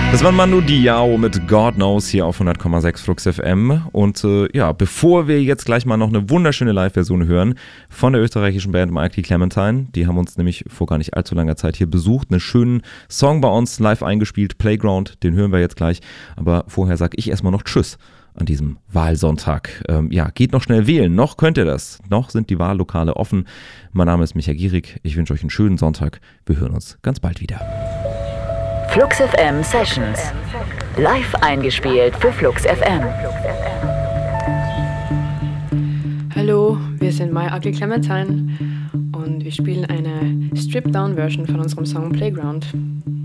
Das war Manu Diao mit God Knows hier auf 100,6 Flux FM. Und bevor wir jetzt gleich mal noch eine wunderschöne Live-Version hören von der österreichischen Band Mighty Clementine, die haben uns nämlich vor gar nicht allzu langer Zeit hier besucht, einen schönen Song bei uns live eingespielt, Playground, den hören wir jetzt gleich. Aber vorher sage ich erstmal noch Tschüss an diesem Wahlsonntag. Geht noch schnell wählen, noch könnt ihr das. Noch sind die Wahllokale offen. Mein Name ist Micha Gierig, ich wünsche euch einen schönen Sonntag. Wir hören uns ganz bald wieder. Flux FM Sessions. Live eingespielt für Flux FM. Hallo, wir sind My Ugly Clementine und wir spielen eine Stripped-Down-Version von unserem Song Playground.